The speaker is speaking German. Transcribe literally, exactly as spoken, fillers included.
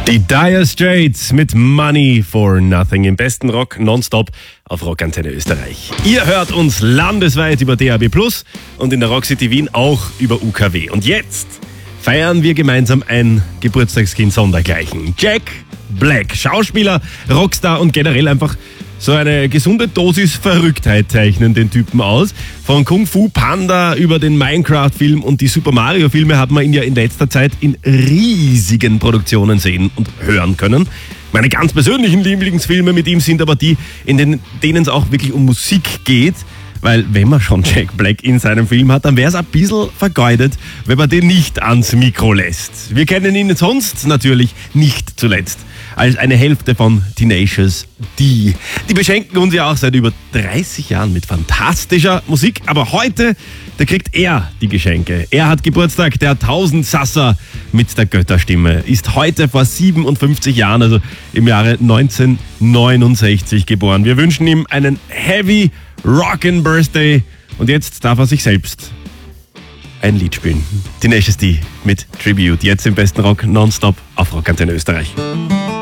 Die Dire Straits mit Money for Nothing im besten Rock nonstop auf Rockantenne Österreich. Ihr hört uns landesweit über D A B plus und in der Rock City Wien auch über U K W. Und jetzt feiern wir gemeinsam ein Geburtstagskind sondergleichen. Jack Black, Schauspieler, Rockstar und generell einfach so eine gesunde Dosis Verrücktheit zeichnen den Typen aus. Von Kung Fu Panda über den Minecraft-Film und die Super Mario-Filme hat man ihn ja in letzter Zeit in riesigen Produktionen sehen und hören können. Meine ganz persönlichen Lieblingsfilme mit ihm sind aber die, in denen es auch wirklich um Musik geht. Weil wenn man schon Jack Black in seinem Film hat, dann wäre es ein bisschen vergeudet, wenn man den nicht ans Mikro lässt. Wir kennen ihn sonst natürlich nicht zuletzt als eine Hälfte von Tenacious D. Die beschenken uns ja auch seit über dreißig Jahren mit fantastischer Musik. Aber heute, da kriegt er die Geschenke. Er hat Geburtstag, der Tausendsasser mit der Götterstimme. Ist heute vor siebenundfünfzig Jahren, also im Jahre neunzehnhundertneunundsechzig geboren. Wir wünschen ihm einen Heavy Rockin' Birthday. Und jetzt darf er sich selbst ein Lied spielen. Tenacious D mit Tribute. Jetzt im besten Rock nonstop auf Rockantenne Österreich.